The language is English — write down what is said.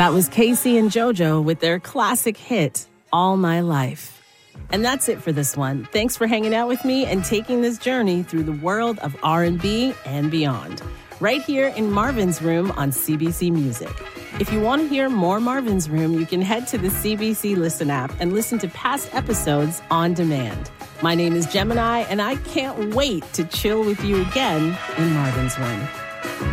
That was Casey and JoJo with their classic hit, All My Life. And that's it for this one. Thanks for hanging out with me and taking this journey through the world of R&B and beyond, right here in Marvin's Room on CBC Music. If you want to hear more Marvin's Room, you can head to the CBC Listen app and listen to past episodes on demand. My name is Gemini, and I can't wait to chill with you again in Marvin's Room.